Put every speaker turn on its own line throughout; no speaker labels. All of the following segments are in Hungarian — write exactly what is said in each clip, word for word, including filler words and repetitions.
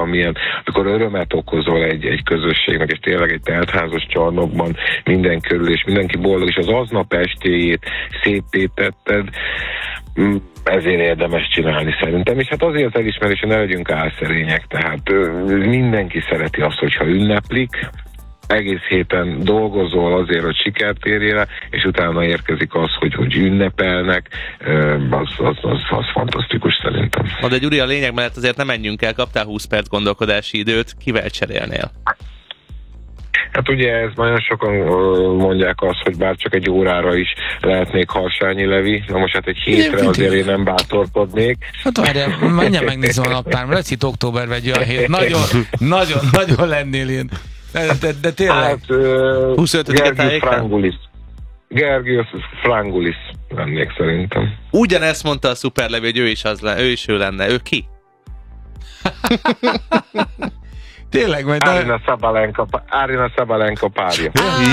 valamilyen, amikor örömet okozol egy, egy közösségnek, és tényleg egy teltházas csarnokban minden körül, és mindenki boldog, és az aznap estéjét szépé tetted, ezért érdemes csinálni szerintem, és hát azért elismerés, hogy ne legyünk álszerények, tehát mindenki szereti azt, hogyha ünneplik, egész héten dolgozol azért, hogy sikert érjél, és utána érkezik az, hogy, hogy ünnepelnek, az, az, az, az fantasztikus szerintem.
Na de Gyuri, a lényeg mellett azért nem menjünk el, kaptál húsz perc gondolkodási időt, kivel cserélnél?
Hát ugye ez nagyon sokan mondják azt, hogy bár csak egy órára is lehetnék Harsányi Levi, na most hát egy hétre azért én nem bátorkodnék.
Hát várjál, menjen megnézem a naptáram, lesz itt októberben egy olyan hét, nagyon, nagyon, nagyon lennél én. De, de, de tényleg.
Hát, uh,
huszonötödike
Gergius Frangulis. Gergius Frangulis lennék szerintem.
Ugyanezt mondta a Szuperlevi, hogy ő is, az le, ő is ő lenne. Ő ki?
Tényleg, majd...
Arina Sabalenka, Arina Sabalenka párja.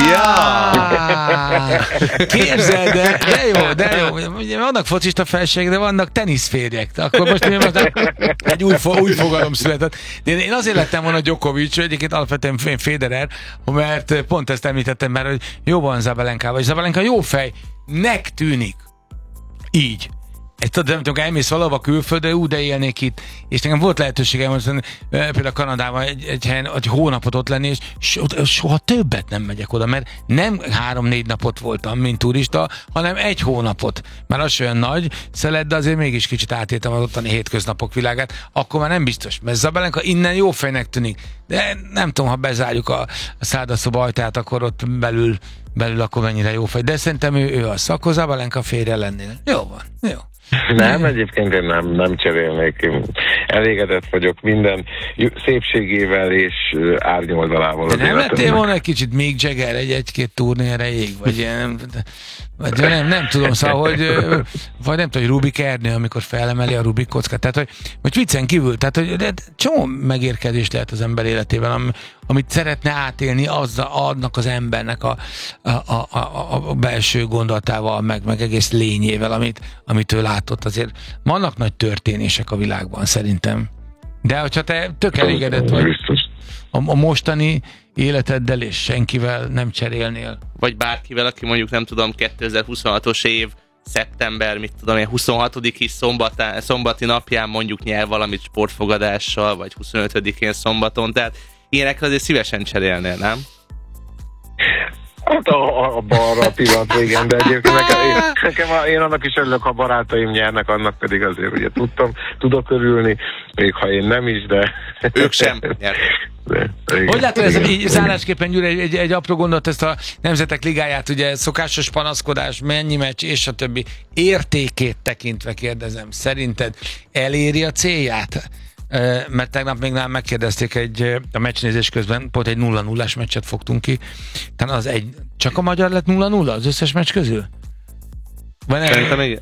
Ja! Képzeld, de, de jó, de jó. Ugye vannak focista felségek, de vannak teniszférjek. Akkor most mi most egy új, új fogalom született. De én azért lettem volna Djokovic, egyébként alapvetően Federer, mert pont ezt említettem már, hogy jó van Zabalenkával, és Zabalenka jó fej, nek tűnik. Így. Ezt tudom, hogy elmész valahova külföldre, úgy de élnék itt, és nekem volt lehetőségem, hogy például Kanadában egy, egy helyen, egy hónapot ott lenni, és so, soha többet nem megyek oda, mert nem három-négy napot voltam, mint turista, hanem egy hónapot. Már az olyan nagy szelet, de azért mégis kicsit átéltem az ottani hétköznapok világát, akkor már nem biztos, mert Zabalenka innen jó fejnek tűnik, de nem tudom, ha bezárjuk a, a szárdaszoba ajtát, akkor ott belül, belül akkor mennyire jó fej. De szerintem ő, ő az, akkor Zabalenka férje lennél. Jó van, jó.
Nem, egyébként én nem, nem cserélnék. Én elégedett vagyok minden szépségével és árnyoldalával.
De nem lettél volna egy kicsit Mick Jagger egy egy-két turné erejéig? Vagy ilyen, vagy nem, nem tudom, szóval, hogy vagy nem tudom, hogy Rubik Ernő, amikor felemeli a Rubik kockát. Tehát, hogy, hogy viccen kívül, tehát, hogy de csomó megérkezés lehet az ember életében, am, amit szeretne átélni az, annak az embernek a, a, a, a, a belső gondolatával, meg, meg egész lényével, amit, amit ő látott. Azért vannak nagy történések a világban, szerintem. De hogyha te tök elégedett vagy a, a mostani életeddel és senkivel nem cserélnél.
Vagy bárkivel, aki mondjuk nem tudom, kétezer-huszonhatos év, szeptember, mit tudom én, huszonhatodika szombatá, szombati napján mondjuk nyer valamit sportfogadással, vagy huszonötödikén szombaton, tehát ilyenekre azért szívesen cserélnél, nem?
Hát abban arra a pillanat, igen, de egyébként nekem, én, nekem a, én annak is örülök, ha barátaim nyernek, annak pedig azért ugye tudtam, tudok örülni, még ha én nem is, de...
Ők sem nyernek.
De, igen, hogy látod, ez így zárásképpen, Gyuri, egy, egy, egy apró gondolat, ezt a Nemzetek Ligáját, ugye szokásos panaszkodás, mennyi meccs, és a többi értékét tekintve kérdezem, szerinted eléri a célját? Mert tegnap még nem megkérdezték egy, a meccsnézés közben, pont egy nulla nullás meccset fogtunk ki. Tehát az egy, csak a magyar lett nulla nulla az összes meccs közül?
Vagy
Szerintem igen.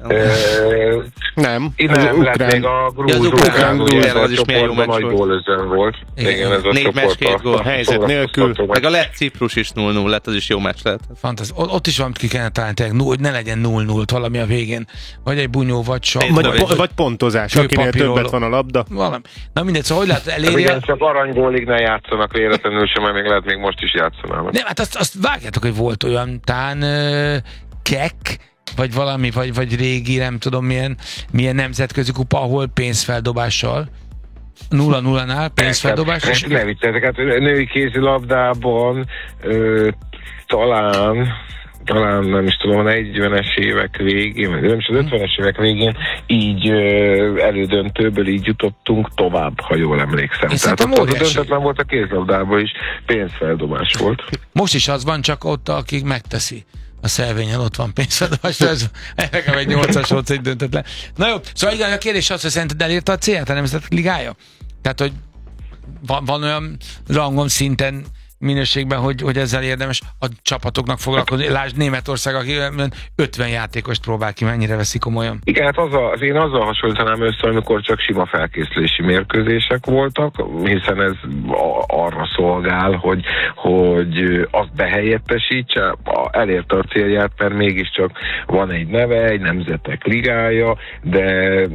Nem.
Nem, lett még a grúz,
ja, az ukrán,
grúz,
az is milyen jó meccs
nagy gólözön volt.
Igen, igen, ez a négy meccs, két gól.
Helyzet nélkül.
Meg a lett Ciprus is nulla nulla lett, az is jó meccs lett.
Fantasztikus. Ott is valamit ki kellene találni, hogy ne legyen nulla nulla valami a végén. Vagy egy bunyó, vagy sav.
Vagy, vagy, vagy pontozás, akinél többet van a labda.
Valami. Na mindegy, szóval hogy lehet elérni?
Igen, csak aranygólig ne játszanak véletlenül sem, mert még lehet még most is játszanának.
Nem, hát azt, azt vágjátok, hogy volt olyan tán uh, kek, vagy valami, vagy, vagy régi, nem tudom milyen, milyen nemzetközi kupa, ahol pénzfeldobással, nulla nullánál pénzfeldobás.
És ne vicceljetek, hát női kézilabdában ö, talán, talán nem is tudom, a negyvenes évek végén, nem is az ötvenes évek végén így ö, elődöntőből így jutottunk tovább, ha jól emlékszem.
Én
Tehát ott az döntetlen volt a kézilabdában is, pénzfeldobás volt.
Most is az van, csak ott, akik megteszi. A szelvényen ott van pénzfeldobás, ez nekem egy nyolcas volt, egy döntetlen. Na jó, szóval igen, a kérdés az, hogy szerinted elérte a célját a Nemzetek Ligája? Tehát, hogy van, van olyan rangon, szinten, minőségben, hogy, hogy ezzel érdemes a csapatoknak foglalkozni. Lásd Németország, aki ötven játékost próbál ki, mennyire veszi komolyan.
Igen, hát az, a, az én azzal hasonlítanám össze, amikor csak sima felkészülési mérkőzések voltak, hiszen ez a, arra szolgál, hogy, hogy azt behelyettesítse, elérte a célját, mert mégiscsak van egy neve, egy Nemzetek Ligája, de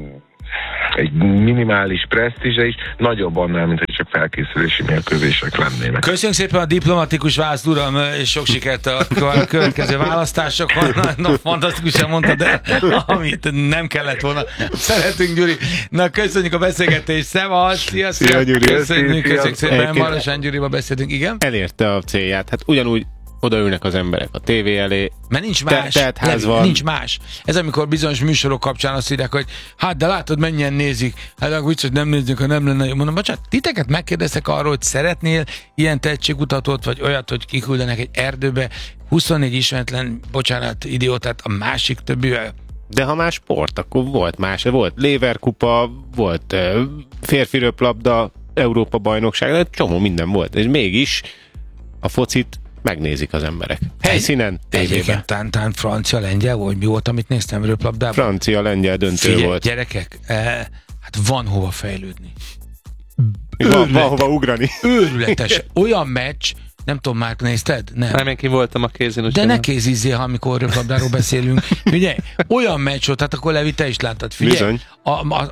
egy minimális presztízse is nagyobb annál, mint hogy csak felkészülési mérkőzések lennének.
Köszönjük szépen a diplomatikus választ, uram, és sok sikert a következő választásokon. No, fantasztikusan mondtad, de amit nem kellett volna. Szeretünk, Gyuri. Na, köszönjük a beszélgetést. Szevasz, sziasztok.
Szia, Gyuri.
Köszönjük, köszönjük szépen. Marosán Gyurival beszéltünk, igen.
Elérte a célját. Hát ugyanúgy odaülnek az emberek a tévé elé.
Mert nincs más.
Te,
Levi, van. Nincs más. Ez amikor bizonyos műsorok kapcsán azt írják, hogy hát de látod, mennyien nézik. Hát akkor vicces, nem nézzük, ha nem lenne. Mondom, bocsánat, titeket megkérdeztek arról, hogy szeretnél ilyen tehetségkutatót, vagy olyat, hogy kiküldenek egy erdőbe huszonnégy ismeretlen, bocsánat, idiótát a másik többivel.
De ha más sport, akkor volt más. Volt Léverkupa, volt uh, férfi röplabda, Európa bajnokság, de csomó minden volt. És mégis a focit megnézik az emberek. Helyszínen, tévében.
Tán, tán francia, lengyel, vagy mi volt, amit néztem röplabdában?
Francia, lengyel döntő
Figyelj,
volt.
Gyerekek, eh, hát van hova fejlődni.
Van, van hova ugrani.
Őrületes. Olyan meccs, nem tudom, már nézted? Nem.
Nem, én ki voltam a kézin.
De ne kézizzél, ha amikor röplabdáról beszélünk. Figyelj, olyan meccs volt, hát akkor Levi, te is láttad. Figyelj,
bizony.
A, a,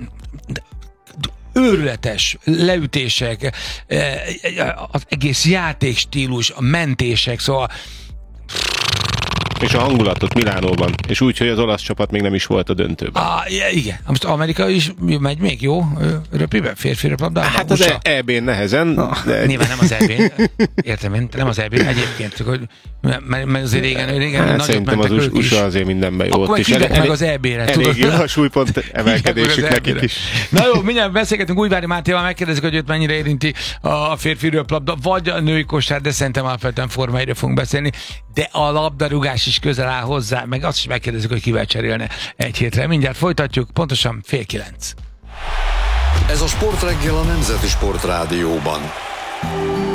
őrületes leütések, az egész játékstílus, a mentések, szóval
és a hangulatot Milánóban, és úgy, hogy az olasz csapat még nem is volt a döntőben.
Ah, igen, most Amerika is megy még, jó? Röpliben, férfi röplabdában?
Hát az é bén nehezen.
No, de... Nyilván nem az é bén, értem én, nem az é bén, egyébként, hogy, mert, mert azért régen, régen
hát
nagyot
szerintem
mentek
az
ők
u es á
is.
azért mindenben jó.
Akkor hívják meg az é bére, tudod?
Elég jó a súlypont emelkedésük nekik is.
Na jó, mindjárt beszélgetünk Újvári Mátéval, megkérdezik, hogy őt mennyire érinti a férfi röplabda, vagy a női kosár, de szerintem alapvetően Forma egyről fogunk beszélni, de a labdarúgás is közel áll hozzá, meg azt is megkérdezzük, hogy kivel cserélne egy hétre. Mindjárt folytatjuk, pontosan fél kilenc.
Ez a Sportreggel a Nemzeti Sportrádióban.